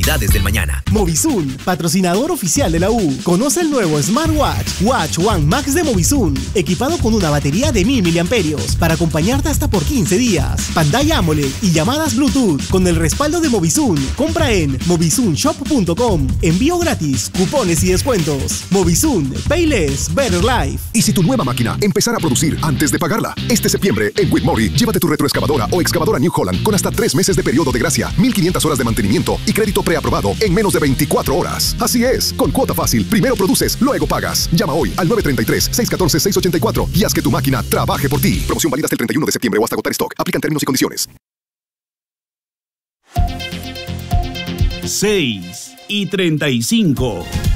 oportunidades del mañana. Movisun, patrocinador oficial de la U. Conoce el nuevo Smartwatch Watch One Max de Movisun, equipado con una batería de 1000 mAh para acompañarte hasta por 15 días. Pantalla AMOLED y llamadas Bluetooth con el respaldo de Movisun. Compra en movisunshop.com. Envío gratis, cupones y descuentos. Movisun, Pay Less, Better Life. ¿Y si tu nueva máquina empezara a producir antes de pagarla? Este septiembre, en Whitmore, llévate tu retroexcavadora o excavadora New Holland con hasta 3 meses de periodo de gracia, 1,500 horas de mantenimiento y crédito preaprobado en menos de 24 horas. Así es, con cuota fácil, primero produces, luego pagas. Llama hoy al 933-614-684 y haz que tu máquina trabaje por ti. Promoción válida hasta el 31 de septiembre o hasta agotar stock. Aplican términos y condiciones. 6:35.